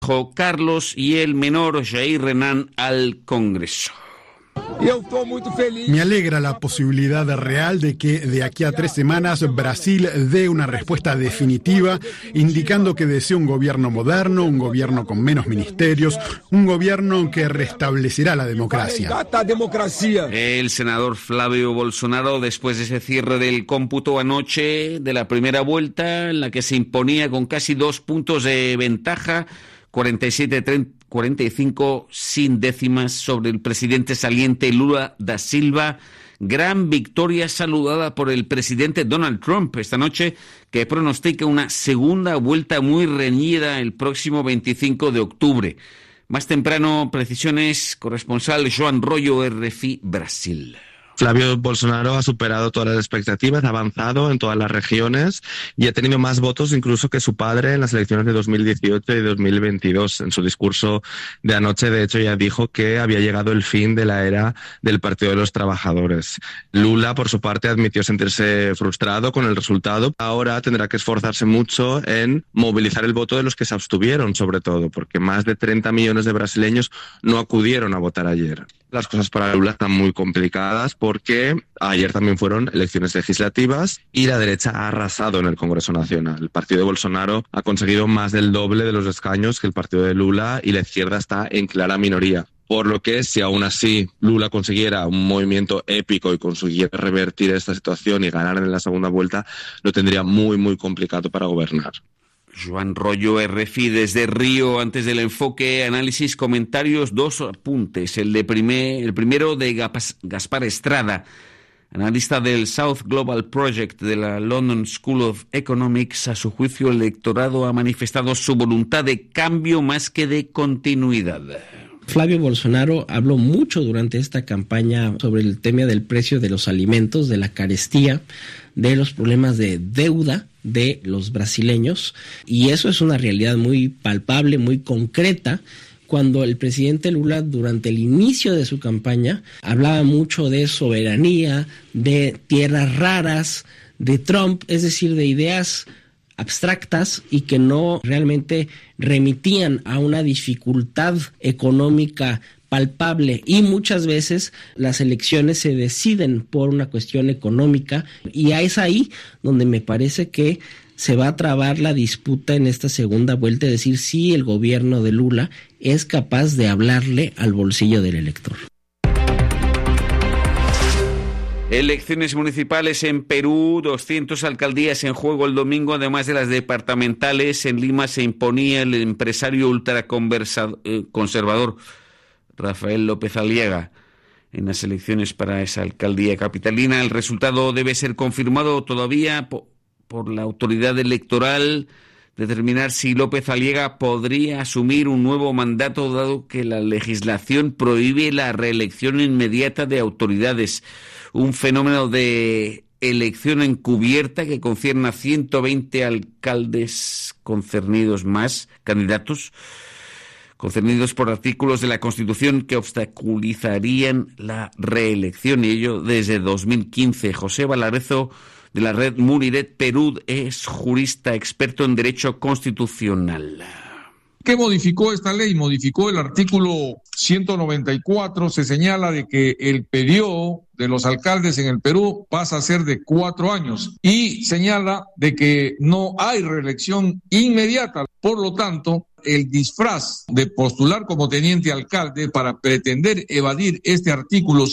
Carlos y el menor Jair Renan al Congreso. Me alegra la posibilidad real de que de aquí a 3 semanas Brasil dé una respuesta definitiva, indicando que desea un gobierno moderno, un gobierno con menos ministerios, un gobierno que restablecerá la democracia. El senador Flavio Bolsonaro, después de ese cierre del cómputo anoche de la primera vuelta, en la que se imponía con casi 2 puntos de ventaja, 47-45 sin décimas sobre el presidente saliente Lula da Silva. Gran victoria saludada por el presidente Donald Trump esta noche, que pronostica una segunda vuelta muy reñida el próximo 25 de octubre. Más temprano, precisiones, corresponsal Joan Rollo, RFI Brasil. Flavio Bolsonaro ha superado todas las expectativas, ha avanzado en todas las regiones y ha tenido más votos incluso que su padre en las elecciones de 2018 y 2022. En su discurso de anoche, de hecho, ya dijo que había llegado el fin de la era del Partido de los Trabajadores. Lula, por su parte, admitió sentirse frustrado con el resultado. Ahora tendrá que esforzarse mucho en movilizar el voto de los que se abstuvieron, sobre todo, porque más de 30 millones de brasileños no acudieron a votar ayer. Las cosas para Lula están muy complicadas porque ayer también fueron elecciones legislativas y la derecha ha arrasado en el Congreso Nacional. El partido de Bolsonaro ha conseguido más del doble de los escaños que el partido de Lula y la izquierda está en clara minoría. Por lo que, si aún así Lula consiguiera un movimiento épico y consiguiera revertir esta situación y ganar en la segunda vuelta, lo tendría muy, muy complicado para gobernar. Joan Rollo, RFI desde Río. Antes del enfoque, análisis, comentarios, 2 apuntes. El primero de Gaspar Estrada, analista del South Global Project de la London School of Economics. A su juicio, el electorado ha manifestado su voluntad de cambio más que de continuidad. Flavio Bolsonaro habló mucho durante esta campaña sobre el tema del precio de los alimentos, de la carestía, de los problemas de deuda de los brasileños, y eso es una realidad muy palpable, muy concreta. Cuando el presidente Lula, durante el inicio de su campaña, hablaba mucho de soberanía, de tierras raras, de Trump, es decir, de ideas abstractas y que no realmente remitían a una dificultad económica palpable, y muchas veces las elecciones se deciden por una cuestión económica, y es ahí donde me parece que se va a trabar la disputa en esta segunda vuelta, es decir, si el gobierno de Lula es capaz de hablarle al bolsillo del elector. Elecciones municipales en Perú, 200 alcaldías en juego el domingo, además de las departamentales. En Lima se imponía el empresario ultraconservador Rafael López Aliaga en las elecciones para esa alcaldía capitalina. El resultado debe ser confirmado todavía por la autoridad electoral, determinar si López Aliaga podría asumir un nuevo mandato, dado que la legislación prohíbe la reelección inmediata de autoridades. Un fenómeno de elección encubierta que concierne a 120 alcaldes concernidos más, candidatos concernidos por artículos de la Constitución que obstaculizarían la reelección, y ello desde 2015. José Valarezo, de la red Muniret Perú, es jurista experto en derecho constitucional. ¿Qué modificó esta ley? Modificó el artículo 194, se señala de que el periodo de los alcaldes en el Perú pasa a ser de 4 años y señala de que no hay reelección inmediata. Por lo tanto, el disfraz de postular como teniente alcalde para pretender evadir este artículo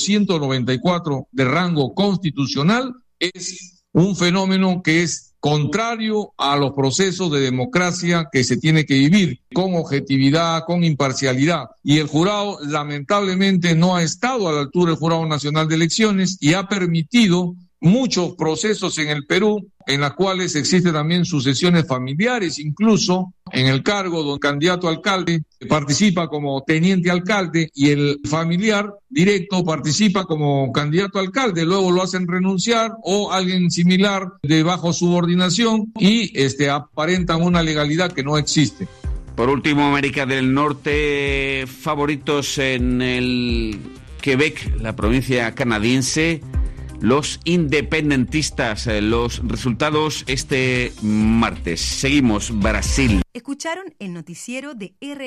194 de rango constitucional es un fenómeno que es contrario a los procesos de democracia que se tiene que vivir con objetividad, con imparcialidad. Y el jurado lamentablemente no ha estado a la altura del Jurado Nacional de Elecciones y ha permitido muchos procesos en el Perú en las cuales existen también sucesiones familiares, incluso en el cargo de un candidato a alcalde participa como teniente alcalde y el familiar directo participa como candidato a alcalde, luego lo hacen renunciar o alguien similar de bajo subordinación y aparentan una legalidad que no existe. Por último, América del Norte, favoritos en el Quebec, la provincia canadiense. los independentistas. Los resultados este martes. Seguimos, Brasil. Escucharon el noticiero de